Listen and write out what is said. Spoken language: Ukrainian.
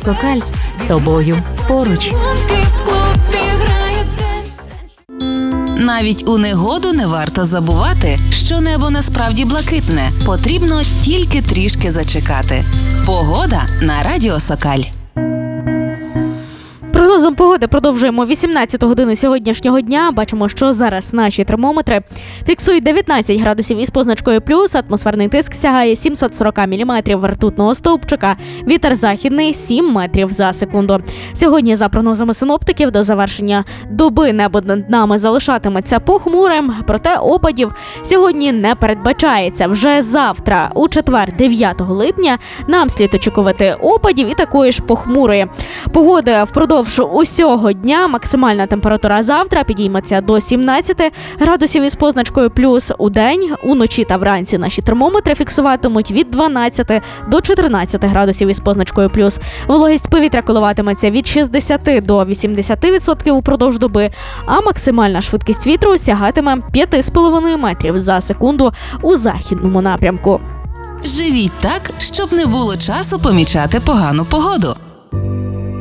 Сокаль з тобою поруч. Навіть у негоду не варто забувати, що небо насправді блакитне. Потрібно тільки трішки зачекати. Погода на Радіо Сокаль. Прогнозом погоди продовжуємо 18 годину сьогоднішнього дня. Бачимо, що зараз наші термометри фіксують 19 градусів із позначкою плюс, атмосферний тиск сягає 740 міліметрів ртутного стовпчика, вітер західний 7 метрів за секунду. Сьогодні, за прогнозами синоптиків, до завершення доби небо над нами залишатиметься похмурим, проте опадів сьогодні не передбачається. Вже завтра, у четвер, 9 липня, нам слід очікувати опадів і такої ж похмурої погоди впродовж усього дня. Максимальна температура завтра підійметься до 17 градусів із позначкою плюс. У день, уночі та вранці наші термометри фіксуватимуть від 12 до 14 градусів із позначкою плюс. Вологість повітря коливатиметься від 60 до 80% упродовж доби, а максимальна швидкість вітру сягатиме 5,5 метрів за секунду у західному напрямку. Живіть так, щоб не було часу помічати погану погоду.